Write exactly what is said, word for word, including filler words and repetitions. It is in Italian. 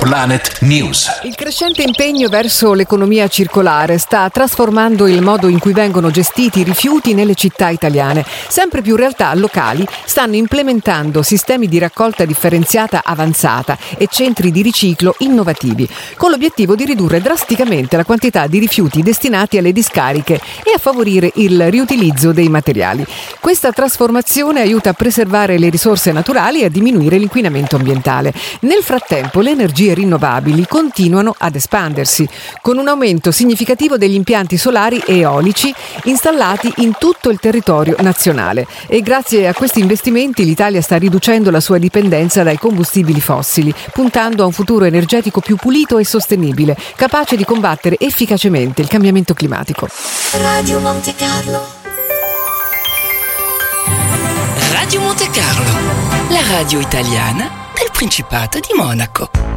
Planet News. Il crescente impegno verso l'economia circolare sta trasformando il modo in cui vengono gestiti i rifiuti nelle città italiane. Sempre più realtà locali stanno implementando sistemi di raccolta differenziata avanzata e centri di riciclo innovativi, con l'obiettivo di ridurre drasticamente la quantità di rifiuti destinati alle discariche e a favorire il riutilizzo dei materiali. Questa trasformazione aiuta a preservare le risorse naturali e a diminuire l'inquinamento ambientale. Nel frattempo, le energie rinnovabili continuano ad espandersi, con un aumento significativo degli impianti solari e eolici installati in tutto il territorio nazionale. E grazie a questi investimenti l'Italia sta riducendo la sua dipendenza dai combustibili fossili, puntando a un futuro energetico più pulito e sostenibile, capace di combattere efficacemente il cambiamento climatico. Radio Monte Carlo. Radio Monte Carlo, la radio italiana del Principato di Monaco.